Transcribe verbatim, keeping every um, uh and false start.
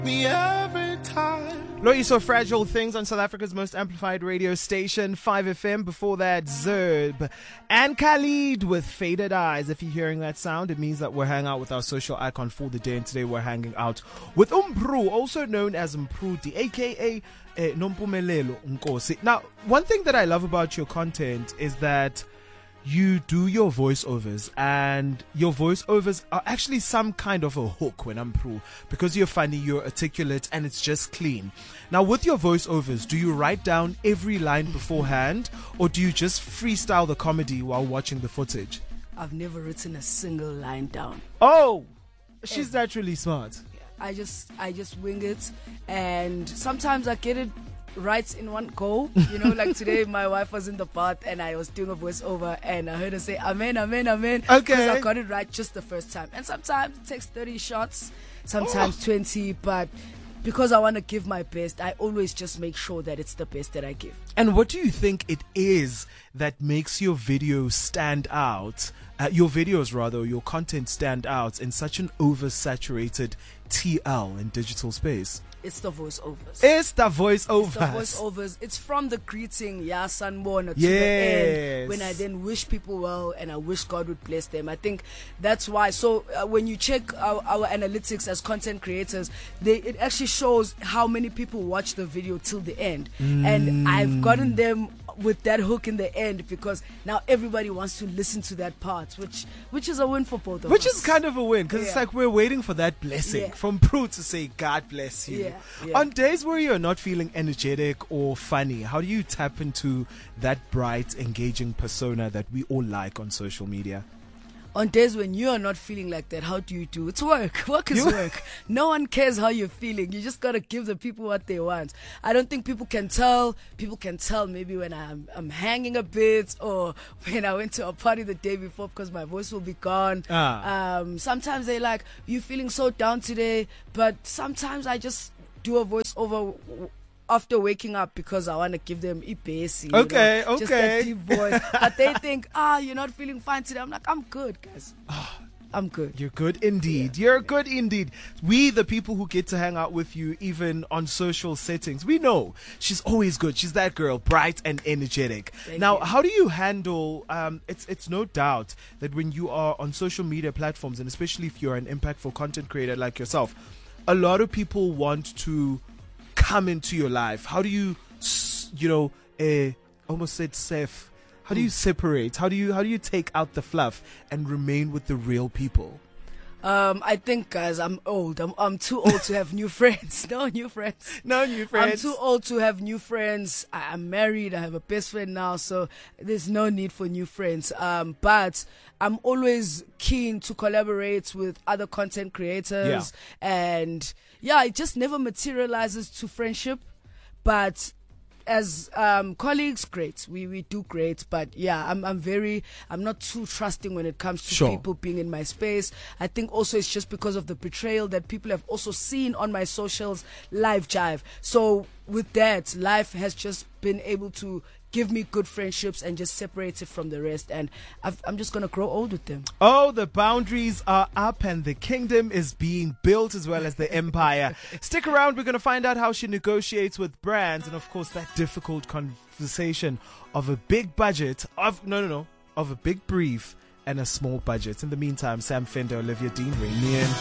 Me every time. Loyiso Fragile Things on South Africa's most amplified radio station, five F M. Before that, Zerb and Khalid with Faded Eyes. If you're hearing that sound, it means that we're hanging out with our social icon for the day. And today we're hanging out with Umpru, also known as Mprudi, aka eh, Nompumelelo Nkosi. Now, one thing that I love about your content is that you do your voiceovers, and your voiceovers are actually some kind of a hook when I'm pro, because you're funny, you're articulate, and it's just clean. Now, with your voiceovers, do you write down every line beforehand, or do you just freestyle the comedy while watching the footage? I've never written a single line down. Oh, she's naturally smart. I just I just wing it, and sometimes I get it right in one go. You know, like today my wife was in the bath and I was doing a voiceover and I heard her say amen, amen, amen. Okay. Because I got it right just the first time. And sometimes it takes thirty shots, sometimes oh. twenty, but because I want to give my best, I always just make sure that it's the best that I give. And what do you think it is that makes your videos stand out, uh, your videos rather, your content stand out in such an oversaturated T L and digital space? It's the voiceovers. It's the voiceovers. It's the voiceovers. It's from the greeting, Ya Sanbona, to yes. the end, when I then wish people well and I wish God would bless them. I think that's why. So uh, when you check our, our analytics as content creators, they it actually shows how many people watch the video till the end. Mm. And I've gotten them with that hook in the end, because now everybody wants to listen to that part, which which is a win for both of which us. Which is kind of a win, because yeah. it's like we're waiting for that blessing yeah. from Prue to say God bless you. Yeah. Yeah. On days where you're not feeling energetic or funny, how do you tap into that bright, engaging persona that we all like on social media? On days when you are not feeling like that, how do you do? It's work. Work is you? work. No one cares how you're feeling. You just got to give the people what they want. I don't think people can tell. People can tell maybe when I'm, I'm hanging a bit, or when I went to a party the day before, because my voice will be gone. Ah. Um, sometimes they like, you feeling so down today, but sometimes I just do a voiceover after waking up because I want to give them ibesi. Okay, you know, okay. Just that deep voice. But they think, ah, you're not feeling fine today. I'm like, I'm good, guys. I'm good. You're good indeed. Yeah. You're good indeed. We, the people who get to hang out with you, even on social settings, we know she's always good. She's that girl, bright and energetic. Thank now, you. how do you handle, um, it's, it's no doubt that when you are on social media platforms, and especially if you're an impactful content creator like yourself, a lot of people want to come into your life. How do you, you know, uh, almost said safe. How do you separate? How do you how do you take out the fluff and remain with the real people? Um, I think, guys, I'm old. I'm I'm too old to have new friends. No new friends. No new friends. I'm too old to have new friends. I, I'm married. I have a best friend now, so there's no need for new friends. Um, but I'm always keen to collaborate with other content creators, yeah. and yeah, it just never materializes to friendship, but as um, colleagues, great. We we do great, but yeah, I'm I'm very I'm not too trusting when it comes to sure. people being in my space. I think also it's just because of the betrayal that people have also seen on my socials, live jive. So with that, life has just been able to give me good friendships and just separate it from the rest, and I've, I'm just gonna grow old with them. Oh, the boundaries are up and the kingdom is being built, as well as the empire. Stick around, we're gonna find out how she negotiates with brands, and of course that difficult conversation of a big budget of no no no of a big brief and a small budget. In the meantime, Sam Fender, Olivia Dean, Rainian.